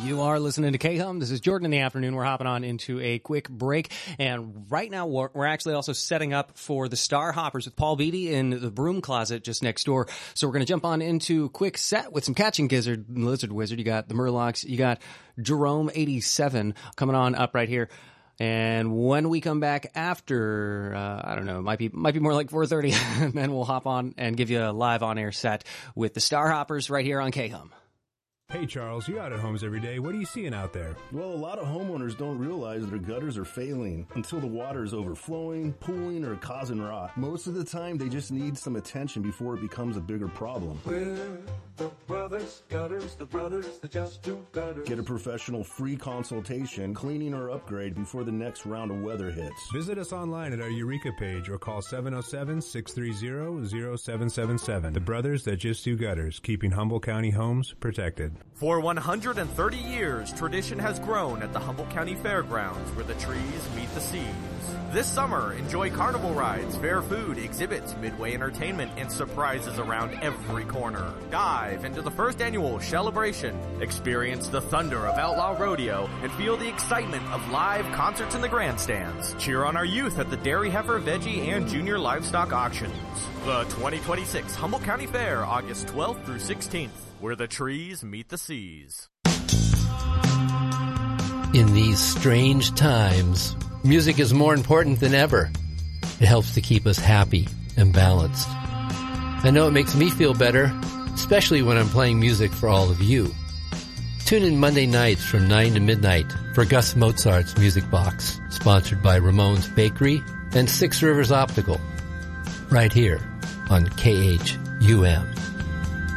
You are listening to K-Hum. This is Jordan in the afternoon. We're hopping on into a quick break. And right now, we're actually also setting up for the Star Hoppers with Paul Beatty in the broom closet just next door. So we're going to jump on into a quick set with some Catching Lizard Wizard. You got the Murlocs. You got Jerome 87 coming on up right here. And when we come back after, I don't know, it might be more like 4:30, and then we'll hop on and give you a live on-air set with the Star Hoppers right here on K-Hum. Hey, Charles, you're out at homes every day. What are you seeing out there? Well, a lot of homeowners don't realize their gutters are failing until the water is overflowing, pooling, or causing rot. Most of the time, they just need some attention before it becomes a bigger problem. We're the brothers gutters, the brothers that just do gutters. Get a professional free consultation, cleaning or upgrade before the next round of weather hits. Visit us online at our Eureka page or call 707-630-0777. The brothers that just do gutters, keeping Humboldt County homes protected. For 130 years, tradition has grown at the Humboldt County Fairgrounds where the trees meet the seas. This summer, enjoy carnival rides, fair food, exhibits, midway entertainment, and surprises around every corner. Dive into the first annual Celebration. Experience the thunder of Outlaw Rodeo and feel the excitement of live concerts in the grandstands. Cheer on our youth at the Dairy Heifer, Veggie, and Junior Livestock Auctions. The 2026 Humboldt County Fair, August 12th through 16th. Where the trees meet the seas. In these strange times, music is more important than ever. It helps to keep us happy and balanced. I know it makes me feel better, especially when I'm playing music for all of you. Tune in Monday nights from 9 to midnight for Gus Mozart's Music Box, sponsored by Ramon's Bakery and Six Rivers Optical, right here on KHUM.